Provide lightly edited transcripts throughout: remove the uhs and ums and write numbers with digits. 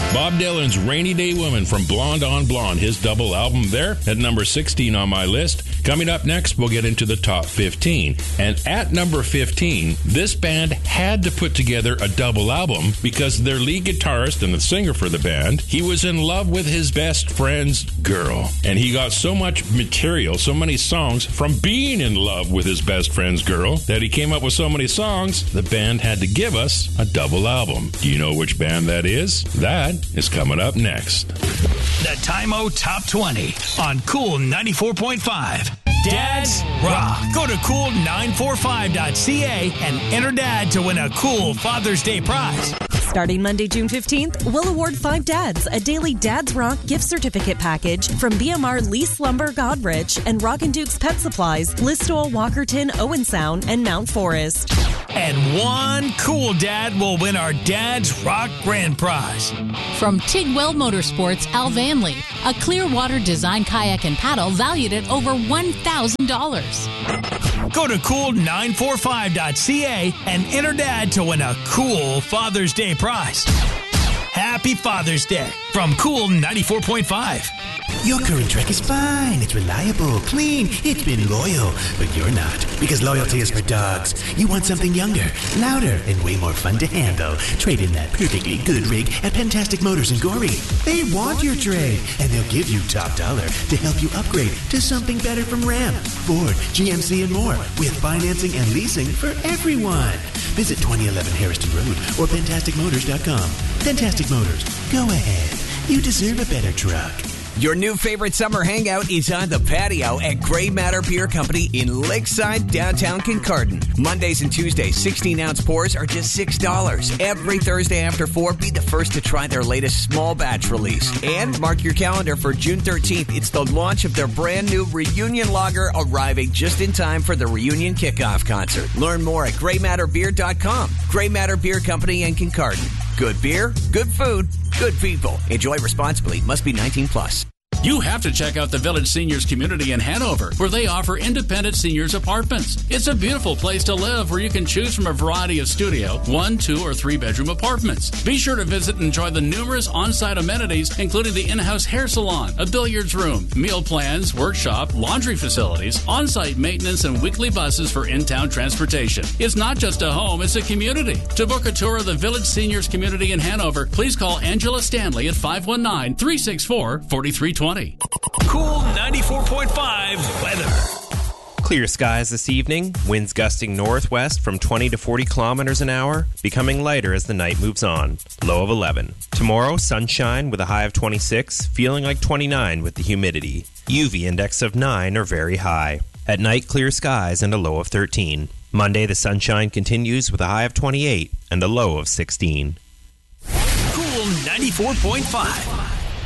Bob Dylan's Rainy Day Woman from Blonde on Blonde, his double album there at number 16 on my list. Coming up next, we'll get into the top 15. And at number 15, this band had to put together a double album because their lead guitarist and the singer for the band, he was in love with his best friend's girl. And he got so much material, so many songs from being in love with his best friend's girl that he came up with so many songs, the band had to give us a double album. Do you know which band that is? That is coming up next. The Time-O Top 20 on Cool 94.5. Dads Rock. Go to cool945.ca and enter Dad to win a cool Father's Day prize. Starting Monday, June 15th, we'll award 5 dads a daily Dads Rock gift certificate package from BMR Lease Lumber Godrich and Rock and Duke's Pet Supplies, Listowel, Walkerton, Owen Sound, and Mount Forest. And one cool dad will win our Dads Rock Grand Prize. From Tigwell Motorsports, Al Vanley, a Clearwater design kayak and paddle valued at over $1,000. Go to cool945.ca and enter Dad to win a cool Father's Day prize. Happy Father's Day from Cool 94.5. Your current Trek is fine. It's reliable, clean, it's been loyal. But you're not, because loyalty is for dogs. You want something younger, louder, and way more fun to handle. Trade in that perfectly good rig at Pentastic Motors in Gorey. They want your trade, and they'll give you top dollar to help you upgrade to something better from Ram, Ford, GMC, and more, with financing and leasing for everyone. Visit 2011 Harrison Road or PentasticMotors.com. Pentastic Motors, go ahead. You deserve a better truck. Your new favorite summer hangout is on the patio at Grey Matter Beer Company in Lakeside, downtown Kincardine. Mondays and Tuesdays, 16-ounce pours are just $6. Every Thursday after 4, be the first to try their latest small batch release. And mark your calendar for June 13th. It's the launch of their brand new Reunion Lager, arriving just in time for the Reunion Kickoff concert. Learn more at greymatterbeer.com. Grey Matter Beer Company in Kincardine. Good beer, good food, good people. Enjoy responsibly. Must be 18 plus. You have to check out the Village Seniors Community in Hanover, where they offer independent seniors apartments. It's a beautiful place to live where you can choose from a variety of studio, 1, 2, or 3-bedroom apartments. Be sure to visit and enjoy the numerous on-site amenities, including the in-house hair salon, a billiards room, meal plans, workshop, laundry facilities, on-site maintenance, and weekly buses for in-town transportation. It's not just a home, it's a community. To book a tour of the Village Seniors Community in Hanover, please call Angela Stanley at 519-364-4320. Cool 94.5 weather. Clear skies this evening, winds gusting northwest from 20 to 40 kilometers an hour, becoming lighter as the night moves on, low of 11. Tomorrow, sunshine with a high of 26, feeling like 29 with the humidity. UV index of 9 or very high. At night, clear skies and a low of 13. Monday, the sunshine continues with a high of 28 and a low of 16. Cool 94.5.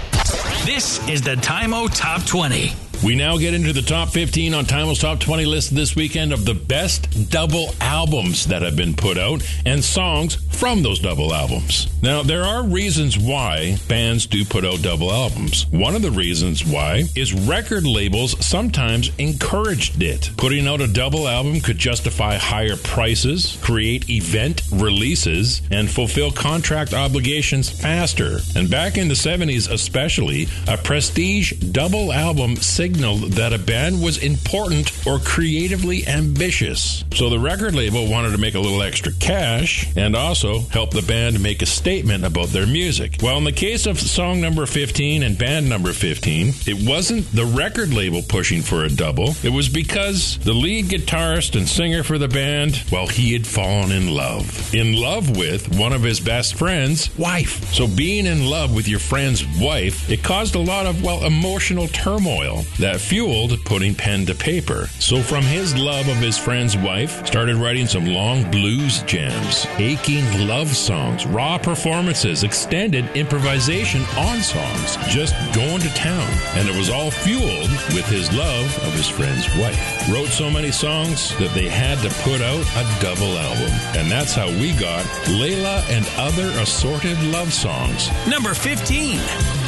This is the Time-O Top 20. We now get into the top 15 on Time-O's Top 20 list this weekend of the best double albums that have been put out and songs from those double albums. Now, there are reasons why bands do put out double albums. One of the reasons why is record labels sometimes encouraged it. Putting out a double album could justify higher prices, create event releases, and fulfill contract obligations faster. And back in the 70s especially, a prestige double album signaled that a band was important or creatively ambitious. So the record label wanted to make a little extra cash and also help the band make a statement about their music. Well, in the case of song number 15 and band number 15, it wasn't the record label pushing for a double. It was because the lead guitarist and singer for the band, well, he had fallen in love. In love with one of his best friend's wife. So being in love with your friend's wife, it caused a lot of, well, emotional turmoil that fueled putting pen to paper. So from his love of his friend's wife, started writing some long blues jams, aching love songs, raw performances, extended improvisation on songs, just going to town. And it was all fueled with his love of his friend's wife. Wrote so many songs that they had to put out a double album. And that's how we got Layla and Other Assorted Love Songs. Number 15.